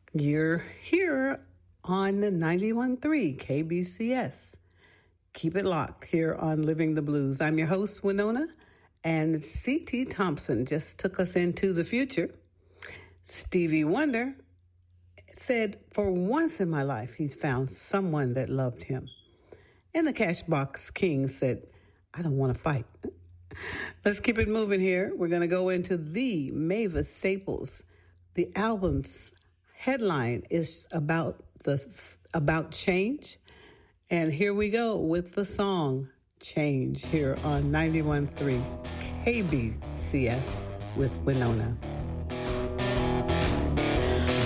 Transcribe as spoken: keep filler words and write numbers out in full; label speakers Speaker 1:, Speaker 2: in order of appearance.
Speaker 1: You're here on ninety-one point three K B C S. Keep it locked here on Living the Blues. I'm your host, Winona, and C T Thompson just took us into the future. Stevie Wonder said, for once in my life, he's found someone that loved him. And the Cashbox King said, I don't want to fight. Let's keep it moving here. We're going to go into the Mavis Staples. The album's headline is about the about change. And here we go with the song Change here on ninety-one point three K B C S with Winona.